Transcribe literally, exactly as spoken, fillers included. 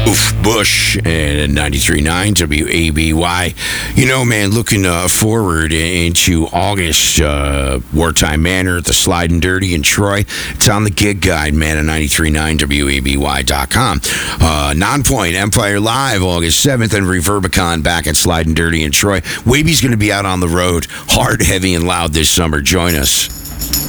Oof, Bush and ninety-three point nine W A B Y. You know, man, looking uh, forward into August, uh, Wartime Manor at the Slide and Dirty in Troy. It's on the gig guide, man, at ninety-three point nine W A B Y dot com. Uh, Nonpoint, Empire Live, August seventh, and Reverbicon back at Slide and Dirty in Troy. Waby's going to be out on the road, hard, heavy, and loud this summer. Join us.